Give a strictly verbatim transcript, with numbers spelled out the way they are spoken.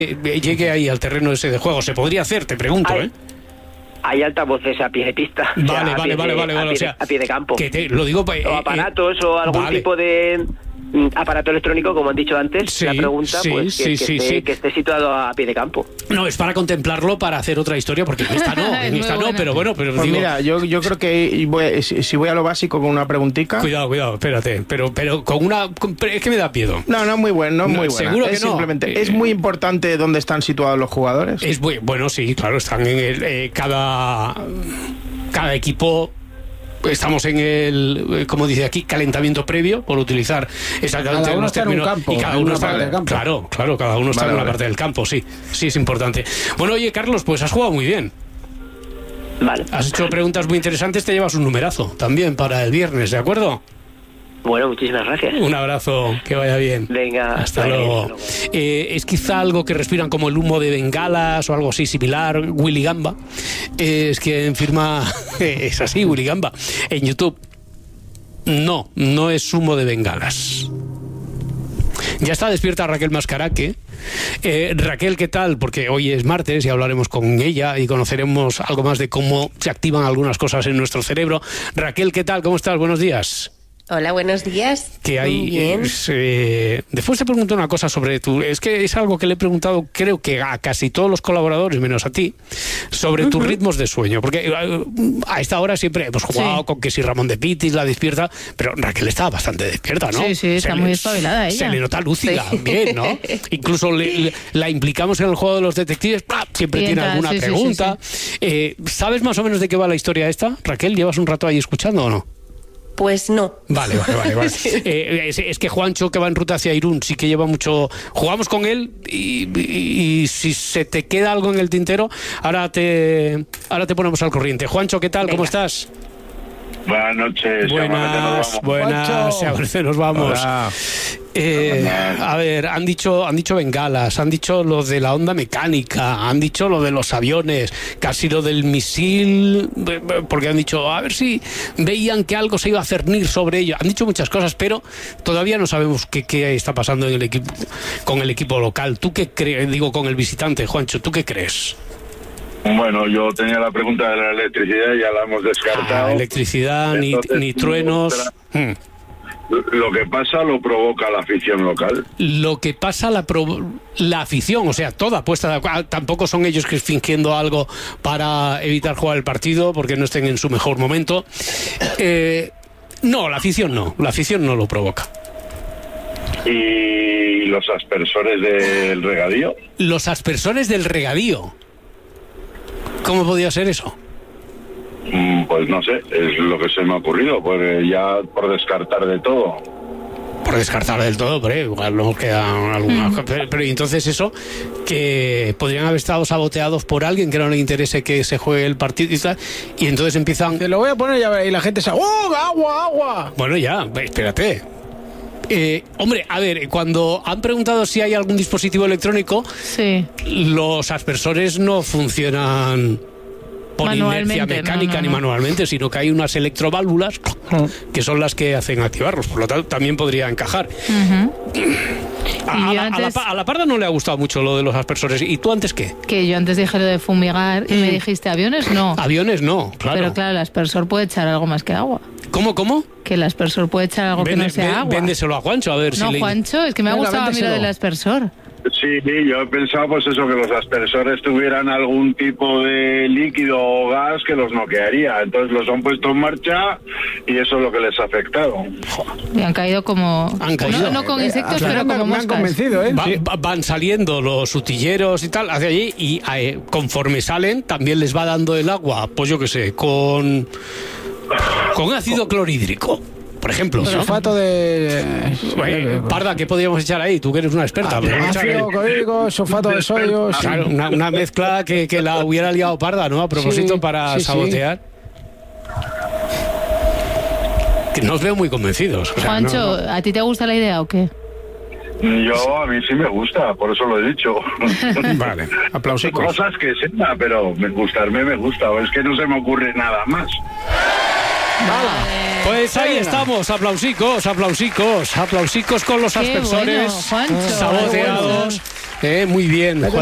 llegue ahí al terreno ese de juego. ¿Se podría hacer? Te pregunto, hay, ¿eh? Hay altavoces a pie de pista. Vale, o sea, vale, a vale, pie vale, de, vale, a vale, pie o sea, de, a pie de campo. Que te, lo digo, eh, o aparatos eh, o algún vale. tipo de aparato electrónico, como han dicho antes, sí, la pregunta, sí, pues que, sí, que, sí, esté, sí. que esté situado a pie de campo. No, es para contemplarlo, para hacer otra historia, porque en esta no, en esta no, pero bueno, pero pues digo... mira, yo, yo creo que voy, si voy a lo básico con una preguntica... Cuidado, cuidado, espérate, pero pero con una... Con, es que me da miedo. No, no, muy bueno, no, no muy buena. Seguro que es no. Simplemente, Eh, ¿es muy importante dónde están situados los jugadores? Es muy, bueno, sí, claro, están en el... Eh, cada, cada equipo... Estamos en el, como dice aquí, calentamiento previo, por utilizar exactamente cada uno los está términos. En un campo, y cada uno está del campo. Claro, claro, cada uno está vale, en una vale. parte del campo, sí, sí es importante. Bueno, oye, Carlos, pues has jugado muy bien. Vale. Has hecho preguntas muy interesantes, te llevas un numerazo también para el viernes, ¿de acuerdo? Bueno, muchísimas gracias. Un abrazo, que vaya bien. Venga, hasta vale, luego. hasta luego. Eh, es quizá algo que respiran como el humo de bengalas o algo así similar. Willy Gamba eh, es quien firma, es así, Willy Gamba, en YouTube. No, no es humo de bengalas. Ya está despierta Raquel Mascaraque. Eh, Raquel, ¿qué tal? Porque hoy es martes y hablaremos con ella y conoceremos algo más de cómo se activan algunas cosas en nuestro cerebro. Raquel, ¿qué tal? ¿Cómo estás? Buenos días. Hola, buenos días. Que hay, Muy bien. es, eh, después te pregunto una cosa sobre tu... Es que es algo que le he preguntado, creo que a casi todos los colaboradores, menos a ti, sobre uh-huh. tus ritmos de sueño. Porque eh, a esta hora siempre hemos jugado sí. con que si Ramón de Pitis la despierta, pero Raquel estaba bastante despierta, ¿no? Sí, sí, está se muy le, espabilada ella. Se le nota lúcida, sí. bien, ¿no? Incluso le, le, la implicamos en el juego de los detectives, ¡plap! Siempre Bien, tiene alguna sí, pregunta. Sí, sí, sí. Eh, ¿Sabes más o menos de qué va la historia esta? Raquel, ¿llevas un rato ahí escuchando o no? Pues no. Vale, vale, vale. vale. eh, es, es que Juancho, que va en ruta hacia Irún, sí que lleva mucho... Jugamos con él y, y, y si se te queda algo en el tintero, ahora te ahora te ponemos al corriente. Juancho, ¿qué tal? Venga. ¿Cómo estás? Buenas noches. Buenas, buenas. A ver, nos vamos. Eh, a ver, han dicho, han dicho bengalas, han dicho lo de la onda mecánica, han dicho lo de los aviones, casi lo del misil, porque han dicho, a ver si veían que algo se iba a cernir sobre ello. Han dicho muchas cosas, pero todavía no sabemos qué, qué está pasando en el equipo, con el equipo local. ¿Tú qué crees? Digo, con el visitante, Juancho, ¿tú qué crees? Bueno, yo tenía la pregunta de la electricidad, ya la hemos descartado. Ah, electricidad, ni, ni truenos. Hmm. Lo que pasa lo provoca la afición local. Lo que pasa la, pro, la afición, o sea, toda puesta de, tampoco son ellos que fingiendo algo para evitar jugar el partido porque no estén en su mejor momento. Eh, no, la afición no, la afición no lo provoca. ¿Y los aspersores del regadío? Los aspersores del regadío. ¿Cómo podía ser eso? Pues no sé, es lo que se me ha ocurrido, pues ya por descartar de todo. Por descartar del todo, pero igual nos quedan algunas. Mm. Pero, pero entonces eso, que podrían haber estado saboteados por alguien que no le interese que se juegue el partido y tal, y entonces empiezan. Te lo voy a poner ya, y la gente se. ¡Oh, agua, agua! Bueno, ya, espérate. Eh, hombre, a ver, cuando han preguntado si hay algún dispositivo electrónico, sí. los aspersores no funcionan por inercia mecánica no, no, no. ni manualmente, sino que hay unas electroválvulas que son las que hacen activarlos, por lo tanto también podría encajar. Uh-huh. a, a, la, antes, a, la, a la Parda no le ha gustado mucho lo de los aspersores. ¿Y tú antes qué? Que yo antes dije lo de fumigar y mm. me dijiste aviones no. Aviones no, claro. Pero claro, el aspersor puede echar algo más que agua. ¿Cómo, cómo? Que el aspersor puede echar algo Vende, que no sea ven, agua. Véndeselo a Juancho, a ver no, si No, Juancho, le... es que me ha gustado a mí lo del aspersor. Sí, sí, yo he pensado pues eso, que los aspersores tuvieran algún tipo de líquido o gas que los noquearía. Entonces los han puesto en marcha y eso es lo que les ha afectado. Y han caído como... Han caído. No, no con insectos, eh, pero como me moscas. Han convencido, ¿eh? Va, sí. Van saliendo los utilleros y tal hacia allí y eh, conforme salen también les va dando el agua, pues yo qué sé, con, con ácido clorhídrico. Por ejemplo, ¿no? Sulfato de... Oye, Parda, ¿qué podríamos echar ahí? Tú que eres una experta. Ah, ácido clorhídrico, sulfato de sodio... Claro, una, una mezcla que, que la hubiera liado Parda, ¿no? A propósito, sí, para sí, sabotear. Sí. Que no os veo muy convencidos. O sea, Juancho, no, no. ¿a ti te gusta la idea o qué? Yo, a mí sí me gusta, por eso lo he dicho. Vale, aplausicos. Cosas que sepa, pero me gustarme me gusta, o es que no se me ocurre nada más. Vale. Pues ahí estamos, aplausicos, aplausicos, aplausicos con los Qué aspersores bueno, saboteados. Eh, muy bien.